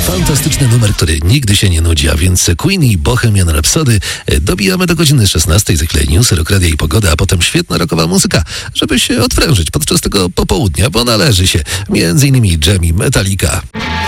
Fantastyczny numer, który nigdy się nie nudzi, a więc Queen i Bohemian Rhapsody. Dobijamy do godziny 16, za chwilę newsy, Rock Radio i pogoda, a potem świetna rockowa muzyka, żeby się odprężyć podczas tego popołudnia, bo należy się. Między innymi Jamie, Metallica.